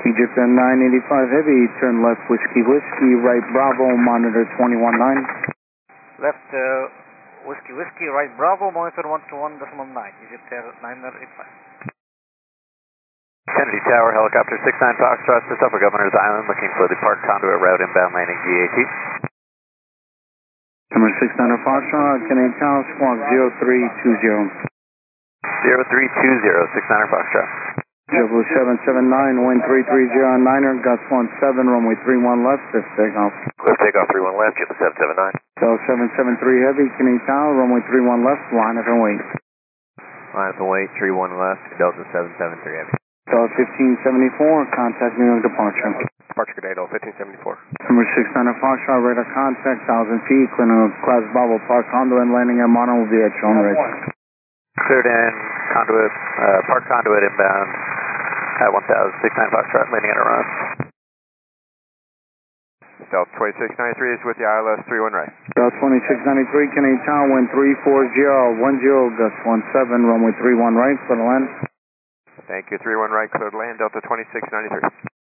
Egypt 985 Heavy, turn left Whiskey Whiskey, right Bravo, monitor 219. Left Whiskey Whiskey, right Bravo, monitor 121.9, Egypt 985. Kennedy Tower, helicopter 69 Foxtrot, to Upper Governor's Island, looking for the park conduit route inbound landing GAT. Number 690 Foxtrot, Kennedy Tower, squawk 0320. 0320, 690 Foxtrot. 779, wind 330 on Niner, Gus 17, runway 31 left, lift takeoff. Lift takeoff 31 left, get the 779. So 773 Heavy, Kennedy Tower, runway 31 left, line up and wait. Line up and wait, 31 left, Delta 773 Heavy. So 1574, contact New York departure. Departure Grenado, 1574. Number 690 Foxtrot, radar contact, 1000 feet, clearing class Bravo park conduit, landing at Mono will be at Sean Ridge. Cleared in, conduit, park conduit inbound at 1069 Foxtrot, landing at Iran. Delta 2693 is with the ILS 31 right. Delta 2693, Kennedy Tower, wind 340, 10, Gus 17, runway 31 right, for the land. Thank you, 31 right, cleared land, Delta 2693.